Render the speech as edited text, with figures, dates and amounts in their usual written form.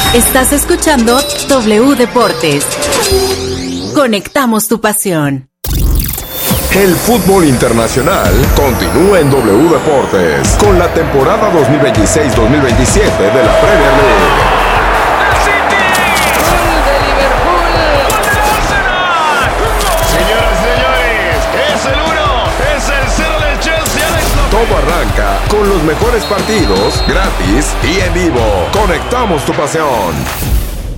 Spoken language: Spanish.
Estás escuchando W Deportes. Conectamos tu pasión. El fútbol internacional continúa en W Deportes con la temporada 2026-2027 de la Premier League. Todo arranca con los mejores partidos, gratis y en vivo. Conectamos tu pasión.